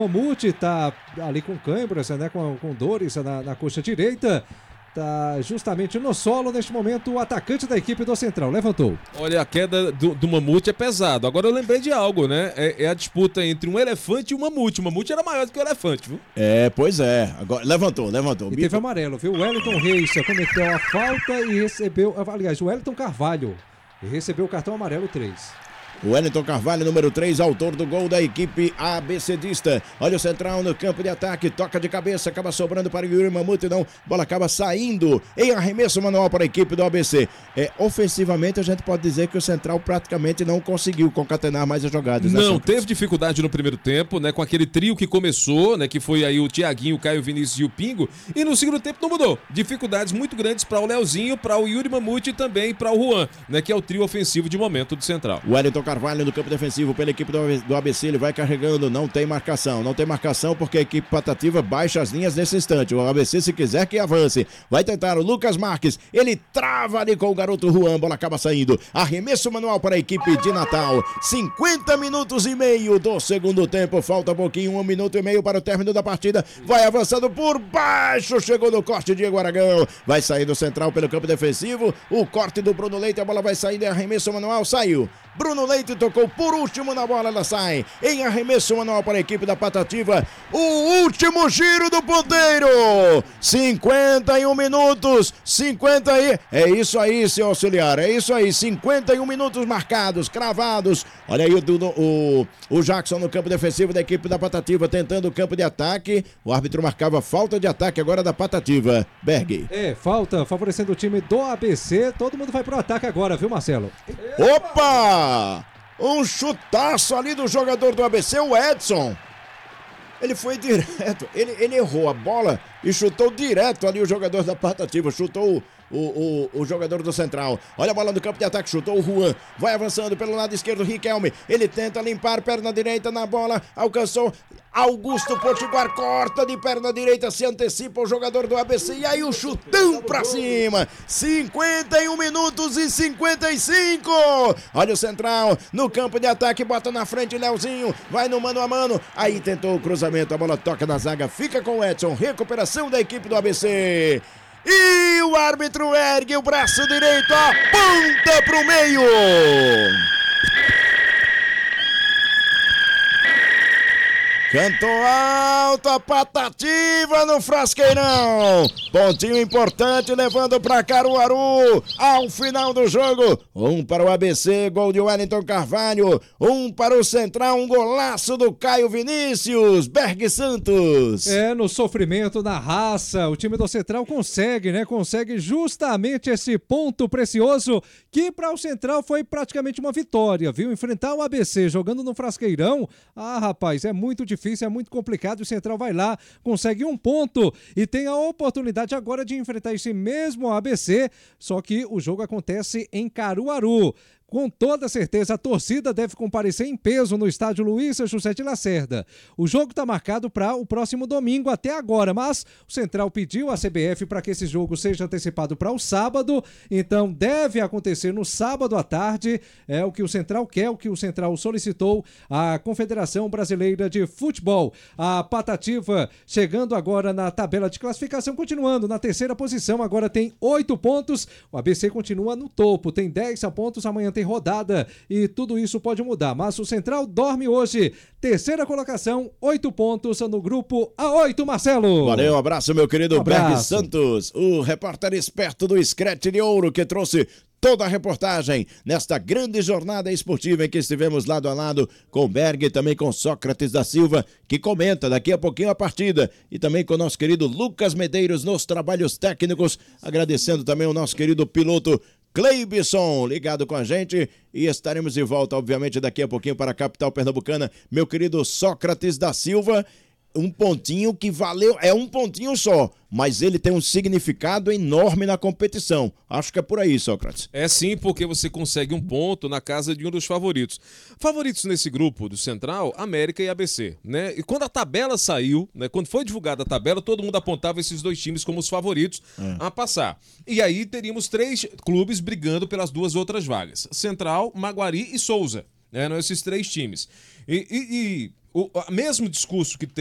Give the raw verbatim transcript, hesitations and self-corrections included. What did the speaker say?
O Muti está ali com câimbras, né, com, com dores na, na coxa direita. Está justamente no solo neste momento o atacante da equipe do Central. Levantou. Olha, a queda do, do mamute é pesado. Agora eu lembrei de algo, né? É, é a disputa entre um elefante e um mamute. O mamute era maior do que o elefante, viu? É, pois é. Agora, levantou, levantou. E teve amarelo, viu? O Wellington Reis cometeu a falta e recebeu... Aliás, o Wellington Carvalho recebeu o cartão amarelo três. O Wellington Carvalho, número três, autor do gol da equipe ABCdista. Olha o Central no campo de ataque, toca de cabeça, acaba sobrando para o Yuri Mamute, não, bola acaba saindo em arremesso manual para a equipe do A B C. É, ofensivamente a gente pode dizer que o Central praticamente não conseguiu concatenar mais as jogadas. Não, teve dificuldade no primeiro tempo, né, com aquele trio que começou, né, que foi aí o Thiaguinho, o Caio Vinícius e o Pingo, e no segundo tempo não mudou. Dificuldades muito grandes para o Leozinho, para o Yuri Mamute e também para o Juan, né, que é o trio ofensivo de momento do Central. O Wellington Carvalho no campo defensivo pela equipe do A B C, ele vai carregando, não tem marcação, não tem marcação porque a equipe Patativa baixa as linhas nesse instante. O A B C, se quiser que avance, vai tentar o Lucas Marques, ele trava ali com o garoto Juan, bola acaba saindo, arremesso manual para a equipe de Natal. Cinquenta minutos e meio do segundo tempo, falta um pouquinho, um minuto e meio para o término da partida, vai avançando por baixo, chegou no corte Diego Aragão, vai sair do Central pelo campo defensivo, o corte do Bruno Leite, a bola vai sair de arremesso manual, saiu. Bruno Leite tocou por último na bola, ela sai em arremesso manual para a equipe da Patativa. O último giro do ponteiro. cinquenta e um minutos, cinquenta e... É isso aí, seu auxiliar, é isso aí, cinquenta e um minutos marcados, cravados. Olha aí o, o, o Jackson no campo defensivo da equipe da Patativa, tentando o campo de ataque. O árbitro marcava falta de ataque agora da Patativa. Berg. É, falta, favorecendo o time do A B C. Todo mundo vai pro ataque agora, viu, Marcelo? Opa! Um chutaço ali do jogador do A B C, o Edson. Ele foi direto, ele, ele errou a bola e chutou direto ali o jogador da Patativa, chutou o, o, o, o jogador do Central. Olha a bola no campo de ataque, chutou o Juan, vai avançando pelo lado esquerdo, Riquelme, ele tenta limpar, perna direita na bola, alcançou Augusto Potiguar, corta de perna direita, se antecipa o jogador do A B C e aí o chutão pra cima, cinquenta e um minutos e cinquenta e cinco. Olha o Central no campo de ataque, bota na frente Leozinho, vai no mano a mano, aí tentou o cruzamento, a bola toca na zaga, fica com o Edson, recuperação da equipe do A B C. E o árbitro ergue o braço direito, aponta pro meio. Cantou alto a Patativa no Frasqueirão. Pontinho importante levando para Caruaru. Ao final do jogo, um para o A B C, gol de Wellington Carvalho. Um para o Central, um golaço do Caio Vinícius. Berg Santos. É, no sofrimento, na raça, o time do Central consegue, né? Consegue justamente esse ponto precioso que para o Central foi praticamente uma vitória, viu? Enfrentar o A B C jogando no Frasqueirão, ah, rapaz, é muito difícil. Difícil, é muito complicado, o Central vai lá, consegue um ponto e tem a oportunidade agora de enfrentar esse mesmo A B C, só que o jogo acontece em Caruaru. Com toda certeza, a torcida deve comparecer em peso no estádio Luiz José de Lacerda. O jogo está marcado para o próximo domingo até agora, mas o Central pediu à C B F para que esse jogo seja antecipado para o sábado, então deve acontecer no sábado à tarde. É o que o Central quer, o que o Central solicitou à Confederação Brasileira de Futebol. A Patativa chegando agora na tabela de classificação, continuando na terceira posição, agora tem oito pontos. O A B C continua no topo, tem dez pontos, amanhã tem rodada e tudo isso pode mudar, mas o Central dorme hoje, terceira colocação, oito pontos no grupo A oito, Marcelo. Valeu, um abraço meu querido um abraço. Berg Santos, o repórter esperto do Scratch de Ouro que trouxe toda a reportagem nesta grande jornada esportiva em que estivemos lado a lado com Berg e também com Sócrates da Silva, que comenta daqui a pouquinho a partida, e também com o nosso querido Lucas Medeiros nos trabalhos técnicos, agradecendo também o nosso querido piloto Cleibson, ligado com a gente, e estaremos de volta, obviamente, daqui a pouquinho para a capital pernambucana, meu querido Sócrates da Silva. Um pontinho que valeu, é um pontinho só, mas ele tem um significado enorme na competição. Acho que é por aí, Sócrates. É sim, porque você consegue um ponto na casa de um dos favoritos. Favoritos nesse grupo do Central, América e A B C, né? E quando a tabela saiu, né, quando foi divulgada a tabela, todo mundo apontava esses dois times como os favoritos é. a passar. E aí teríamos três clubes brigando pelas duas outras vagas: Central, Maguari e Souza. Eram esses três times. E, e, e o mesmo discurso que